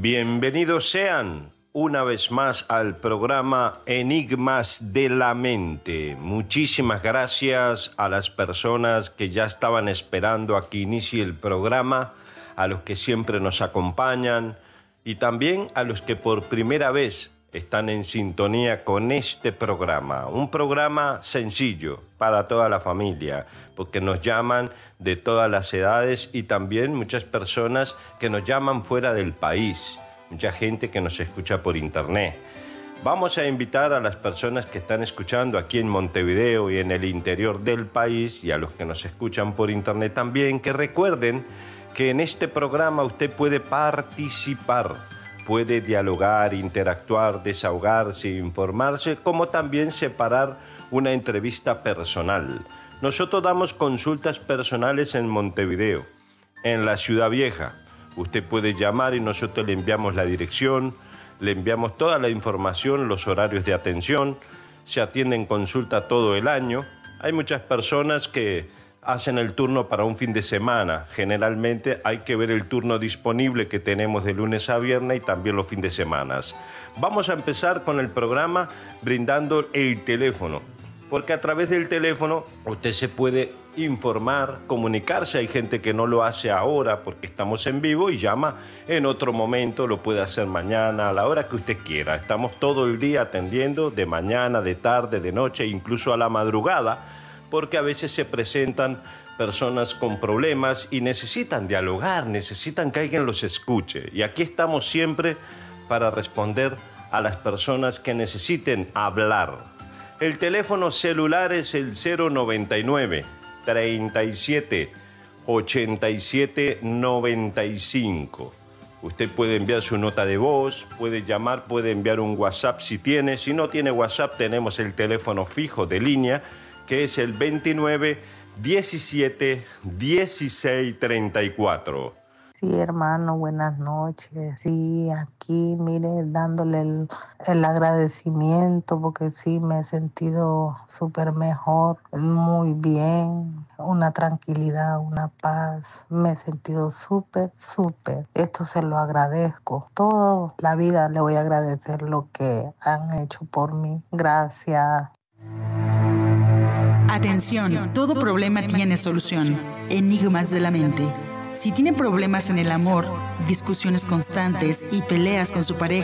Bienvenidos sean una vez más al programa Enigmas de la Mente. Muchísimas gracias a las personas que ya estaban esperando a que inicie el programa, a los que siempre nos acompañan y también a los que por primera vez están en sintonía con este programa. Un programa sencillo para toda la familia, porque nos llaman de todas las edades y también muchas personas que nos llaman fuera del país, mucha gente que nos escucha por internet. Vamos a invitar a las personas que están escuchando aquí en Montevideo y en el interior del país y a los que nos escuchan por internet también, que recuerden que en este programa usted puede participar. Puede dialogar, interactuar, desahogarse, informarse, como también separar una entrevista personal. Nosotros damos consultas personales en Montevideo, en la Ciudad Vieja. Usted puede llamar y nosotros le enviamos la dirección, le enviamos toda la información, los horarios de atención. Se atienden consulta todo el año. Hay muchas personas que hacen el turno para un fin de semana. Generalmente hay que ver el turno disponible que tenemos de lunes a viernes y también los fines de semana. Vamos a empezar con el programa brindando el teléfono, porque a través del teléfono usted se puede informar, comunicarse. Hay gente que no lo hace ahora porque estamos en vivo y llama en otro momento, lo puede hacer mañana, a la hora que usted quiera. Estamos todo el día atendiendo, de mañana, de tarde, de noche, incluso a la madrugada, porque a veces se presentan personas con problemas y necesitan dialogar, necesitan que alguien los escuche. Y aquí estamos siempre para responder a las personas que necesiten hablar. El teléfono celular es el 099 37 87 95. Usted puede enviar su nota de voz, puede llamar, puede enviar un WhatsApp si tiene. Si no tiene WhatsApp, tenemos el teléfono fijo de línea, que es el 29 17 16 34. Sí, hermano, buenas noches. Sí, aquí, mire, dándole el agradecimiento porque sí, me he sentido súper mejor, muy bien, una tranquilidad, una paz. Me he sentido súper, súper. Esto se lo agradezco. Toda la vida le voy a agradecer lo que han hecho por mí. Gracias. Atención, todo problema tiene solución. Enigmas de la mente. Si tiene problemas en el amor, discusiones constantes y peleas con su pareja,